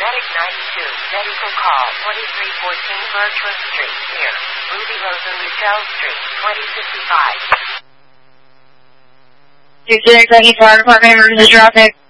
Medic 92, medical call 2314 Bertram Street, near Ruby Rosa Michelle Street, 2055. 26, I need fire department, emergency traffic.